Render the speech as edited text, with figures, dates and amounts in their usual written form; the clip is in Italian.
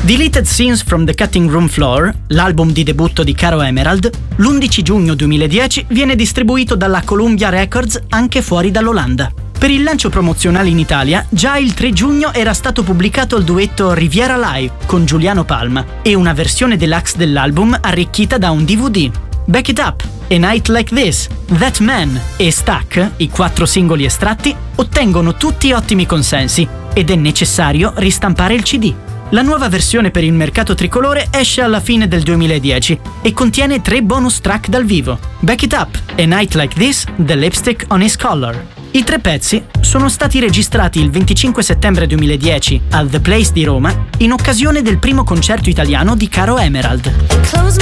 Deleted Scenes from the Cutting Room Floor, l'album di debutto di Caro Emerald, l'11 giugno 2010 viene distribuito dalla Columbia Records anche fuori dall'Olanda. Per il lancio promozionale in Italia, già il 3 giugno era stato pubblicato il duetto Riviera Live con Giuliano Palma e una versione deluxe dell'album arricchita da un DVD. Back It Up, A Night Like This, That Man e Stuck, i 4 singoli estratti, ottengono tutti ottimi consensi ed è necessario ristampare il CD. La nuova versione per il mercato tricolore esce alla fine del 2010 e contiene 3 bonus track dal vivo: Back It Up, A Night Like This, The Lipstick on His Collar. I 3 pezzi sono stati registrati il 25 settembre 2010 al The Place di Roma in occasione del primo concerto italiano di Caro Emerald.